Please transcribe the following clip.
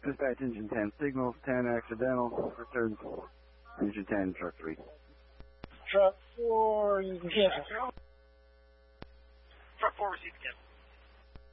Dispatch engine 10, signals 10 accidental, return engine 10, truck 3. Truck 4, you can cancel. Truck 4, receive again.